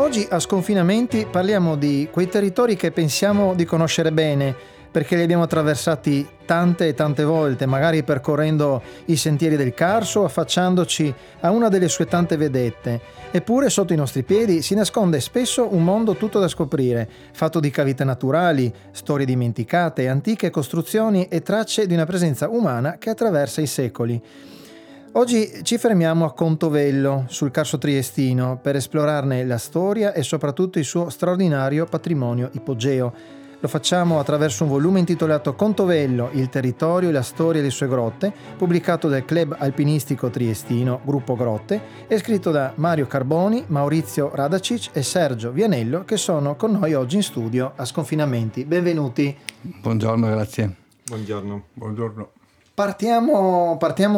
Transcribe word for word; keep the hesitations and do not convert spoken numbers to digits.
Oggi a Sconfinamenti parliamo di quei territori che pensiamo di conoscere bene, perché li abbiamo attraversati tante e tante volte, magari percorrendo i sentieri del Carso o affacciandoci a una delle sue tante vedette. Eppure sotto i nostri piedi si nasconde spesso un mondo tutto da scoprire, fatto di cavità naturali, storie dimenticate, antiche costruzioni e tracce di una presenza umana che attraversa i secoli. Oggi ci fermiamo a Contovello, sul Carso triestino, per esplorarne la storia e soprattutto il suo straordinario patrimonio ipogeo. Lo facciamo attraverso un volume intitolato Contovello, il territorio e la storia delle sue grotte, pubblicato dal Club Alpinistico Triestino, Gruppo Grotte, e scritto da Mario Carboni, Maurizio Radacic e Sergio Vianello, che sono con noi oggi in studio a Sconfinamenti. Benvenuti. Buongiorno, grazie. Buongiorno. Buongiorno. Partiamo, partiamo